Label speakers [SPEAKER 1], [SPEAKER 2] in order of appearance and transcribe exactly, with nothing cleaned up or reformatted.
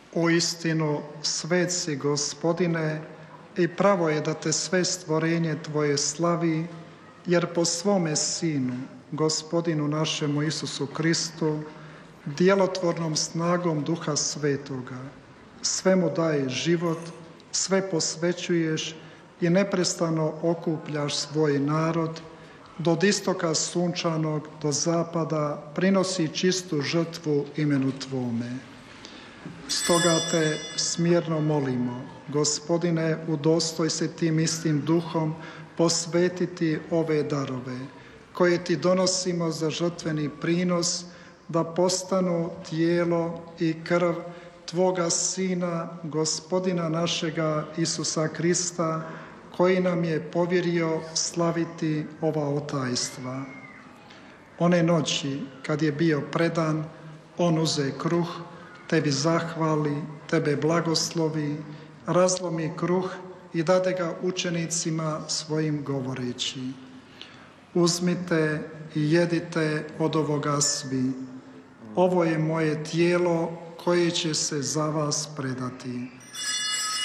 [SPEAKER 1] Uistinu, svet si, Gospodine, i pravo je da te sve stvorenje Tvoje slavi, jer po svome Sinu, Gospodinu našemu Isusu Kristu, djelotvornom snagom Duha Svetoga, sve mu daje život, sve posvećuješ i neprestano okupljaš svoj narod, do istoka sunčanog do zapada prinosi čistu žrtvu imenu Tvome. Stoga te smjerno molimo, Gospodine, udostoj se tim istim duhom posvetiti ove darove, koje Ti donosimo za žrtveni prinos, da postanu tijelo i krv Tvoga Sina, Gospodina našega Isusa Krista, koji nam je povjerio slaviti ova otajstva. One noći, kad je bio predan, on uze kruh, Tebi zahvali, Tebe blagoslovi, razlomi kruh i dade ga učenicima svojim govoreći: uzmite i jedite od ovoga svi. Ovo je moje tijelo koje će se za vas predati.